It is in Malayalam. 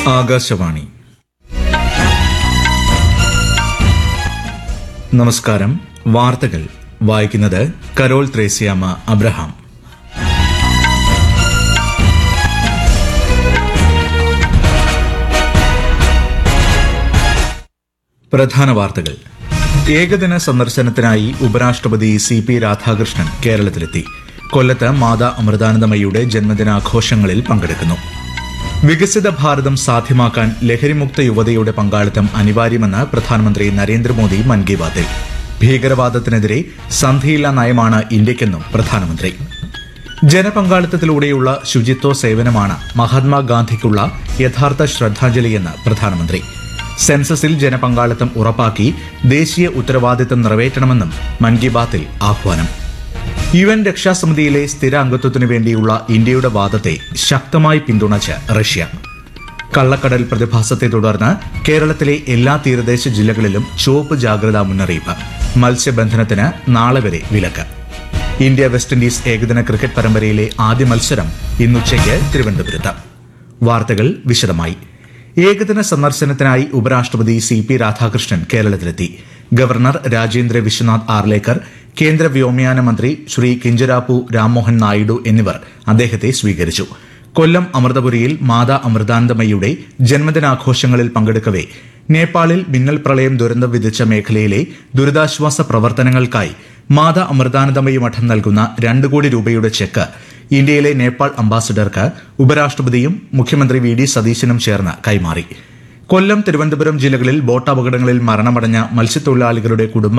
ആകാശവാണി. നമസ്കാരം. വാർത്തകൾ വായിക്കുന്നത് കരോൾ ത്രേസ്യാമ്മ അബ്രഹാം. പ്രധാന വാർത്തകൾ. ഏകദിന സന്ദർശനത്തിനായി ഉപരാഷ്ട്രപതി CP രാധാകൃഷ്ണൻ കേരളത്തിലെത്തി. കൊല്ലത്ത് മാതാ അമൃതാനന്ദമയിയുടെ ജന്മദിനാഘോഷങ്ങളിൽ പങ്കെടുക്കുന്നു. വികസിത ഭാരതം സാധ്യമാക്കാൻ ലഹരിമുക്ത യുവതയുടെ പങ്കാളിത്തം അനിവാര്യമെന്ന് പ്രധാനമന്ത്രി നരേന്ദ്രമോദി മൻ കി ബാത്തിൽ. ഭീകരവാദത്തിനെതിരെ സന്ധിയില്ലാ നയമാണ് ഇന്ത്യക്കെന്നും പ്രധാനമന്ത്രി. ജനപങ്കാളിത്തത്തിലൂടെയുള്ള ശുചിത്വ സേവനമാണ് മഹാത്മാഗാന്ധിക്കുള്ള യഥാർത്ഥ ശ്രദ്ധാഞ്ജലിയെന്ന് പ്രധാനമന്ത്രി. സെൻസസിൽ ജനപങ്കാളിത്തം ഉറപ്പാക്കി ദേശീയ ഉത്തരവാദിത്തം നിറവേറ്റണമെന്നും മൻ കി ബാത്തിൽ ആഹ്വാനം. UN രക്ഷാസമിതിയിലെ സ്ഥിര അംഗത്വത്തിനു വേണ്ടിയുള്ള ഇന്ത്യയുടെ വാദത്തെ ശക്തമായി പിന്തുണച്ച് റഷ്യ. കള്ളക്കടൽ പ്രതിഭാസത്തെ തുടർന്ന് കേരളത്തിലെ എല്ലാ തീരദേശ ജില്ലകളിലും ചുവപ്പ് ജാഗ്രതാ മുന്നറിയിപ്പ്. മത്സ്യബന്ധനത്തിന് നാളെ വരെ വിലക്ക്. ഇന്ത്യ വെസ്റ്റ് ഇൻഡീസ് ഏകദിന ക്രിക്കറ്റ് പരമ്പരയിലെ ആദ്യ മത്സരം ഇന്നുച്ചയ്ക്ക് തിരുവനന്തപുരത്ത്. വാർത്തകൾ വിശദമായി. ഏകദിന സന്ദർശനത്തിനായി ഉപരാഷ്ട്രപതി CP രാധാകൃഷ്ണൻ കേരളത്തിലെത്തി. ഗവർണർ രാജേന്ദ്ര വിശ്വനാഥ് ആർലേക്കർ, കേന്ദ്ര വ്യോമയാന മന്ത്രി ശ്രീ കിഞ്ചരാപ്പു രാംമോഹൻ നായിഡു എന്നിവർ അദ്ദേഹത്തെ സ്വീകരിച്ചു. കൊല്ലം അമൃതപുരിയിൽ മാതാ അമൃതാനന്ദമയിയുടെ ജന്മദിനാഘോഷങ്ങളിൽ പങ്കെടുക്കവെ നേപ്പാളിൽ മിന്നൽ പ്രളയം ദുരന്തം വിധിച്ച മേഖലയിലെ ദുരിതാശ്വാസ പ്രവർത്തനങ്ങൾക്കായി മാതാ അമൃതാനന്ദമയി മഠം നൽകുന്ന 2 കോടി രൂപയുടെ ചെക്ക് ഇന്ത്യയിലെ നേപ്പാൾ അംബാസിഡർക്ക് ഉപരാഷ്ട്രപതിയും മുഖ്യമന്ത്രി VD സതീശനും ചേർന്ന് കൈമാറി. കൊല്ലം, തിരുവനന്തപുരം ജില്ലകളിൽ ബോട്ട് അപകടങ്ങളിൽ മരണമടഞ്ഞ മത്സ്യത്തൊഴിലാളികളുടെ കുടുംബ